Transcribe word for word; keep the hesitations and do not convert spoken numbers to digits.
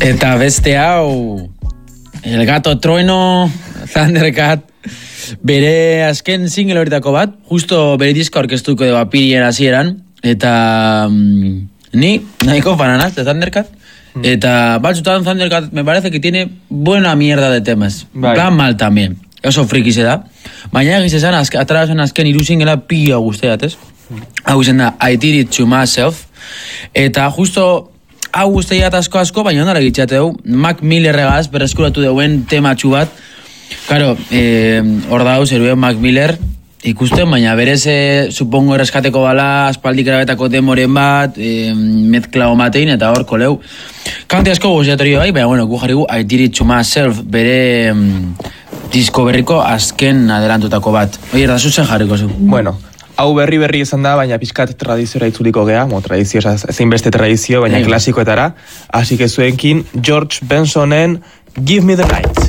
Eta beste hau, El Gato Trueno, Thundercat, bere azken single horitako bat, justo bere disko orkestuko de Bapirien hasieran, eta mm, ni nahiko fananaz de Thundercat, mm. eta batzutan Thundercat me parece que tiene buena mierda de temas, bai. Plan mal también, oso friki se da, baina egiz esan, azk, atarazen azken iru singela pila guzteat, ez? Mm. Hau zen da, I Did It To Myself, eta justo hau guztiat asko asko, baina ondara gitxateu, Mac Millerregaz berreskuratu deuen tematxu bat. Karo, eh, hor dauz, eruen Mac Miller ikusten, baina berez, eh, supongo erreskateko bala, aspaldik erabetako demoren bat, eh, mezklao matein, eta hor koleu. Kante asko guztiatorio bai, baina bueno, gu jarrigu I Did It To Myself, bere mm, disko berriko azken adelantutako bat. Oie, da zuzen jarriko zu. Bueno, hau berri berri izan da, baina pixkat tradiziora itzuliko gea, mo, tradizio, ezin beste tradizio, baina klasikoetara. Así que zuenkin, George Bensonen, Give Me The Night.